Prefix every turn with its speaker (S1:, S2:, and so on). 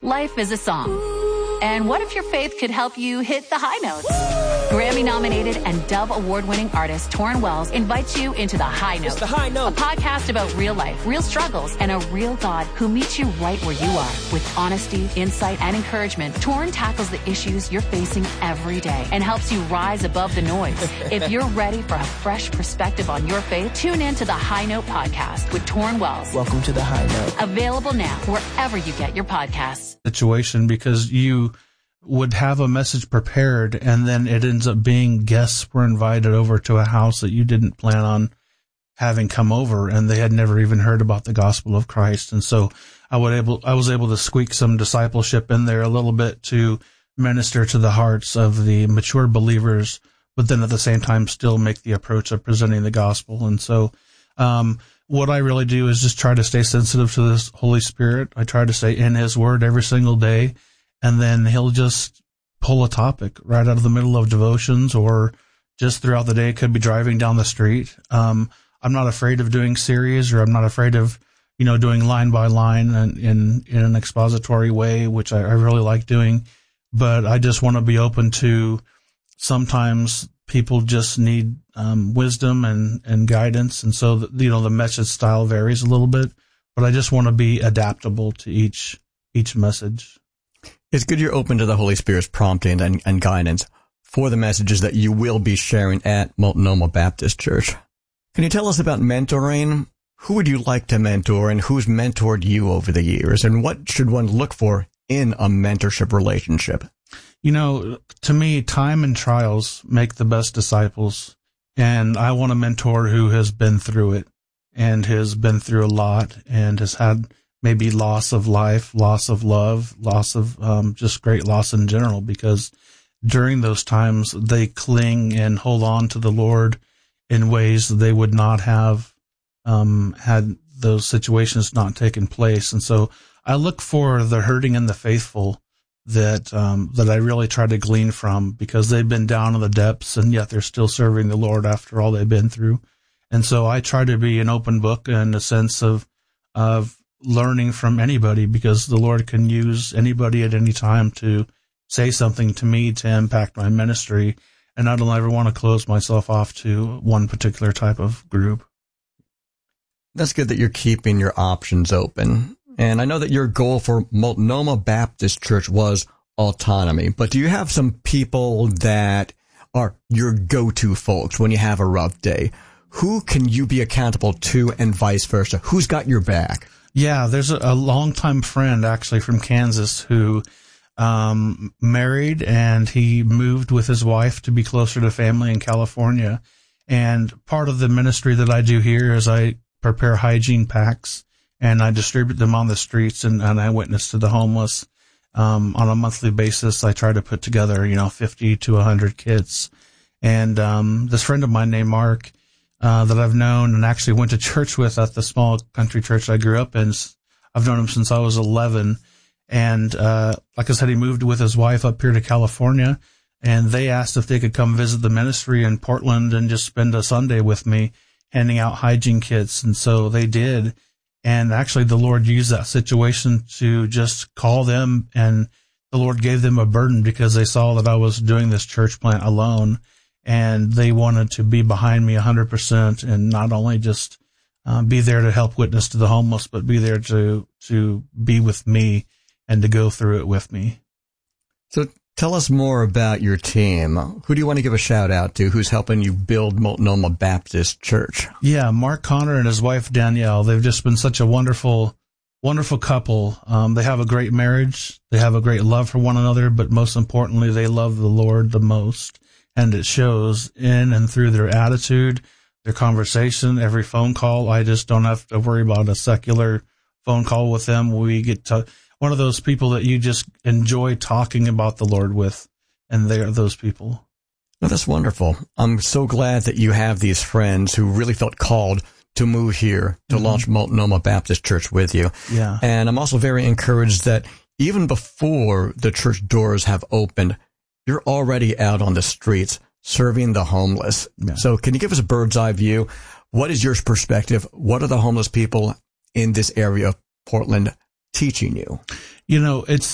S1: Life is a song. And what if your faith could help you hit the high notes? Grammy-nominated and Dove Award-winning artist Torrin Wells invites you into The High Note.
S2: It's The High Note.
S1: A podcast about real life, real struggles, and a real God who meets you right where you are. With honesty, insight, and encouragement, Torrin tackles the issues you're facing every day and helps you rise above the noise. If you're ready for a fresh perspective on your faith, tune in to The High Note podcast with Torrin Wells.
S2: Welcome to The High Note.
S1: Available now wherever you get your podcasts.
S3: Situation, because you would have a message prepared and then it ends up being guests were invited over to a house that you didn't plan on having come over, and they had never even heard about the gospel of Christ. And so I was able to squeak some discipleship in there a little bit to minister to the hearts of the mature believers, but then at the same time still make the approach of presenting the gospel. And so what I really do is just try to stay sensitive to this Holy Spirit. I try to stay in His Word every single day, and then He'll just pull a topic right out of the middle of devotions or just throughout the day. It could be driving down the street. I'm not afraid of doing series, or I'm not afraid of, doing line by line and in an expository way, which I really like doing. But I just want to be open to sometimes people just need wisdom and guidance. And so, the message style varies a little bit, but I just want to be adaptable to each message.
S4: It's good you're open to the Holy Spirit's prompting and guidance for the messages that you will be sharing at Multnomah Baptist Church. Can you tell us about mentoring? Who would you like to mentor, and who's mentored you over the years? And what should one look for in a mentorship relationship?
S3: To me, time and trials make the best disciples, and I want a mentor who has been through it and has been through a lot and has had maybe loss of life, loss of love, loss of just great loss in general, because during those times they cling and hold on to the Lord in ways they would not have had those situations not taken place. And so I look for the hurting and the faithful that I really try to glean from, because they've been down in the depths and yet they're still serving the Lord after all they've been through. And so I try to be an open book in a sense of learning from anybody, because the Lord can use anybody at any time to say something to me to impact my ministry. And I don't ever want to close myself off to one particular type of group.
S4: That's good that you're keeping your options open. And I know that your goal for Multnomah Baptist Church was autonomy, but do you have some people that are your go-to folks when you have a rough day? Who can you be accountable to, and vice versa? Who's got your back?
S3: Yeah, there's a longtime friend actually from Kansas who married, and he moved with his wife to be closer to family in California. And part of the ministry that I do here is I prepare hygiene packs and I distribute them on the streets, and I witness to the homeless. On a monthly basis, I try to put together, 50 to 100 kits. And this friend of mine named Mark, that I've known and actually went to church with at the small country church I grew up in. I've known him since I was 11. And like I said, he moved with his wife up here to California, and they asked if they could come visit the ministry in Portland and just spend a Sunday with me handing out hygiene kits. And so they did. And actually the Lord used that situation to just call them, and the Lord gave them a burden because they saw that I was doing this church plant alone. And they wanted to be behind me 100%, and not only just be there to help witness to the homeless, but be there to be with me and to go through it with me.
S4: So tell us more about your team. Who do you want to give a shout out to? Who's helping you build Multnomah Baptist Church?
S3: Yeah, Mark Connor and his wife Danielle. They've just been such a wonderful couple. They have a great marriage. They have a great love for one another, but most importantly, they love the Lord the most. And it shows in and through their attitude, their conversation, every phone call. I just don't have to worry about a secular phone call with them. We get to one of those people that you just enjoy talking about the Lord with, and they are those people.
S4: Well, that's wonderful. I'm so glad that you have these friends who really felt called to move here to launch Multnomah Baptist Church with you.
S3: Yeah.
S4: And I'm also very encouraged that even before the church doors have opened, you're already out on the streets serving the homeless. Yeah. So can you give us a bird's eye view? What is your perspective? What are the homeless people in this area of Portland teaching you?
S3: You know, it's